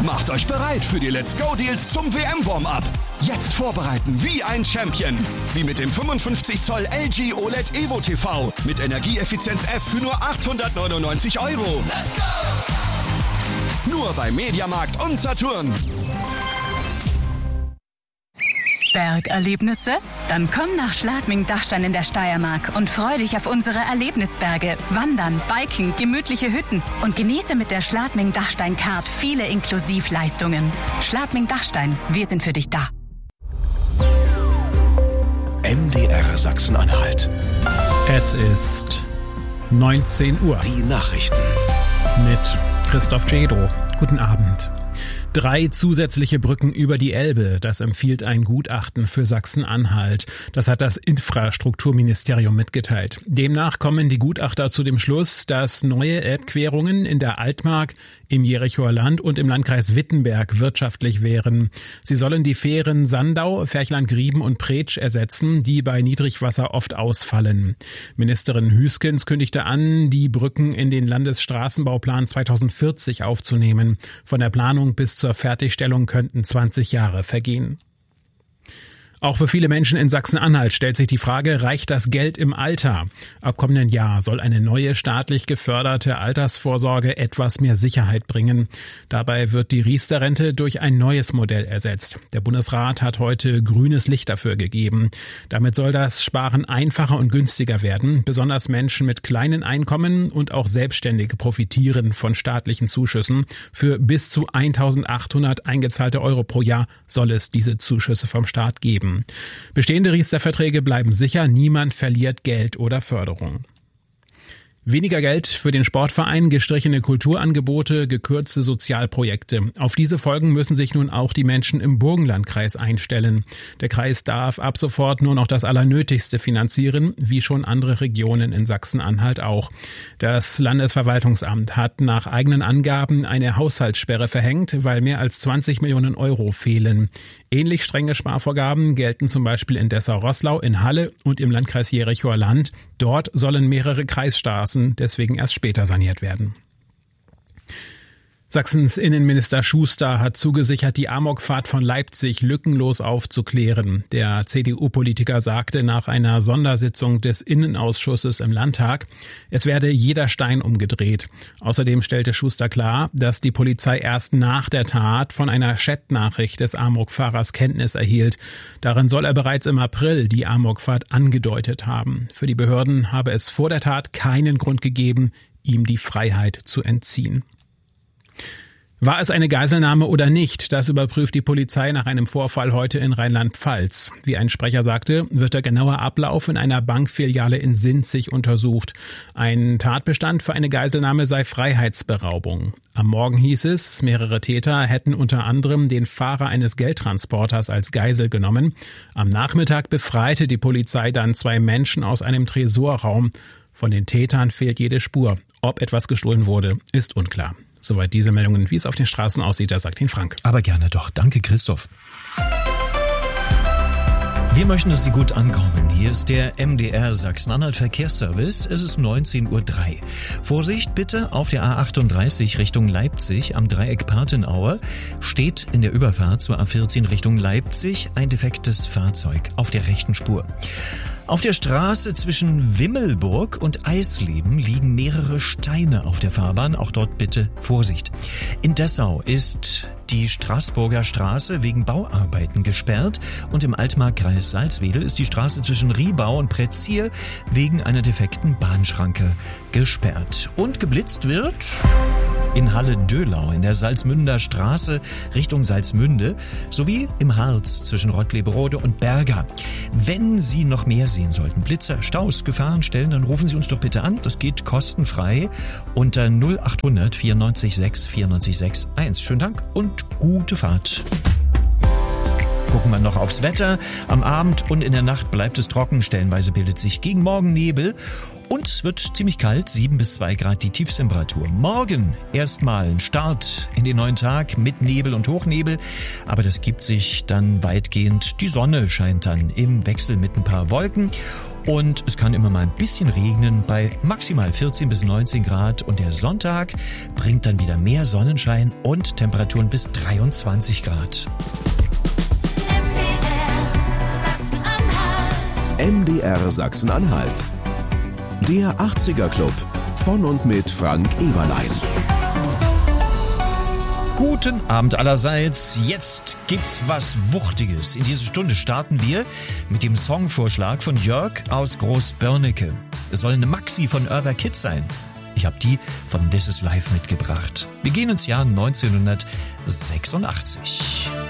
Macht euch bereit für die Let's Go Deals zum WM-Warm-Up. Jetzt vorbereiten wie ein Champion. Wie mit dem 55 Zoll LG OLED Evo TV mit Energieeffizienz F für nur 899 €. Let's go! Nur bei Mediamarkt und Saturn. Bergerlebnisse? Dann komm nach Schladming-Dachstein in der Steiermark und freu dich auf unsere Erlebnisberge, Wandern, Biken, gemütliche Hütten und genieße mit der Schladming-Dachstein-Card viele Inklusivleistungen. Schladming-Dachstein, wir sind für dich da. MDR Sachsen-Anhalt. Es ist 19 Uhr. Die Nachrichten. Mit Christoph Cedo. Guten Abend. 3 zusätzliche Brücken über die Elbe, das empfiehlt ein Gutachten für Sachsen-Anhalt. Das hat das Infrastrukturministerium mitgeteilt. Demnach kommen die Gutachter zu dem Schluss, dass neue Elbquerungen in der Altmark, im Jerichoer Land und im Landkreis Wittenberg wirtschaftlich wären. Sie sollen die Fähren Sandau, Ferchland-Grieben und Pretsch ersetzen, die bei Niedrigwasser oft ausfallen. Ministerin Hüskens kündigte an, die Brücken in den Landesstraßenbauplan 2040 aufzunehmen. Von der Planung bis zur Fertigstellung könnten 20 Jahre vergehen. Auch für viele Menschen in Sachsen-Anhalt stellt sich die Frage, reicht das Geld im Alter? Ab kommenden Jahr soll eine neue staatlich geförderte Altersvorsorge etwas mehr Sicherheit bringen. Dabei wird die Riester-Rente durch ein neues Modell ersetzt. Der Bundesrat hat heute grünes Licht dafür gegeben. Damit soll das Sparen einfacher und günstiger werden. Besonders Menschen mit kleinen Einkommen und auch Selbstständige profitieren von staatlichen Zuschüssen. Für bis zu 1.800 eingezahlte Euro pro Jahr soll es diese Zuschüsse vom Staat geben. Bestehende Riester-Verträge bleiben sicher, niemand verliert Geld oder Förderung. Weniger Geld für den Sportverein, gestrichene Kulturangebote, gekürzte Sozialprojekte. Auf diese Folgen müssen sich nun auch die Menschen im Burgenlandkreis einstellen. Der Kreis darf ab sofort nur noch das Allernötigste finanzieren, wie schon andere Regionen in Sachsen-Anhalt auch. Das Landesverwaltungsamt hat nach eigenen Angaben eine Haushaltssperre verhängt, weil mehr als 20 Millionen Euro fehlen. Ähnlich strenge Sparvorgaben gelten zum Beispiel in Dessau-Roßlau, in Halle und im Landkreis Jerichoer Land. Dort sollen mehrere Kreisstraßen deswegen erst später saniert werden. Sachsens Innenminister Schuster hat zugesichert, die Amokfahrt von Leipzig lückenlos aufzuklären. Der CDU-Politiker sagte nach einer Sondersitzung des Innenausschusses im Landtag, es werde jeder Stein umgedreht. Außerdem stellte Schuster klar, dass die Polizei erst nach der Tat von einer Chatnachricht des Amokfahrers Kenntnis erhielt. Darin soll er bereits im April die Amokfahrt angedeutet haben. Für die Behörden habe es vor der Tat keinen Grund gegeben, ihm die Freiheit zu entziehen. War es eine Geiselnahme oder nicht? Das überprüft die Polizei nach einem Vorfall heute in Rheinland-Pfalz. Wie ein Sprecher sagte, wird der genaue Ablauf in einer Bankfiliale in Sinzig untersucht. Ein Tatbestand für eine Geiselnahme sei Freiheitsberaubung. Am Morgen hieß es, mehrere Täter hätten unter anderem den Fahrer eines Geldtransporters als Geisel genommen. Am Nachmittag befreite die Polizei dann 2 Menschen aus einem Tresorraum. Von den Tätern fehlt jede Spur. Ob etwas gestohlen wurde, ist unklar. Soweit diese Meldungen. Wie es auf den Straßen aussieht, das sagt Ihnen Frank. Aber gerne doch. Danke, Christoph. Wir möchten, dass Sie gut ankommen. Hier ist der MDR Sachsen-Anhalt Verkehrsservice. Es ist 19:03 Uhr. Vorsicht bitte auf der A38 Richtung Leipzig am Dreieck Partenaue steht in der Überfahrt zur A14 Richtung Leipzig ein defektes Fahrzeug auf der rechten Spur. Auf der Straße zwischen Wimmelburg und Eisleben liegen mehrere Steine auf der Fahrbahn. Auch dort bitte Vorsicht. In Dessau ist die Straßburger Straße wegen Bauarbeiten gesperrt und im Altmarkkreis Salzwedel ist die Straße zwischen Riebau und Pretzier wegen einer defekten Bahnschranke gesperrt. Und geblitzt wird in Halle-Döhlau in der Salzmünder Straße Richtung Salzmünde sowie im Harz zwischen Rottleberode und Berga. Wenn Sie noch mehr sehen sollten, Blitzer, Staus, Gefahrenstellen, dann rufen Sie uns doch bitte an. Das geht kostenfrei unter 0800 94 6 94 6 1. Schönen Dank und gute Fahrt. Gucken wir noch aufs Wetter. Am Abend und in der Nacht bleibt es trocken. Stellenweise bildet sich gegen Morgen Nebel. Und es wird ziemlich kalt, 7 bis 2 Grad die Tiefstemperatur. Morgen erstmal ein Start in den neuen Tag mit Nebel und Hochnebel. Aber das gibt sich dann weitgehend. Die Sonne scheint dann im Wechsel mit ein paar Wolken. Und es kann immer mal ein bisschen regnen bei maximal 14 bis 19 Grad. Und der Sonntag bringt dann wieder mehr Sonnenschein und Temperaturen bis 23 Grad. MDR Sachsen-Anhalt. Der 80er Club von und mit Frank Eberlein. Guten Abend allerseits. Jetzt gibt's was Wuchtiges. In dieser Stunde starten wir mit dem Songvorschlag von Jörg aus Großbörnecke. Es soll eine Maxi von Urban Kids sein. Ich habe die von This Is Life mitgebracht. Wir gehen ins Jahr 1986.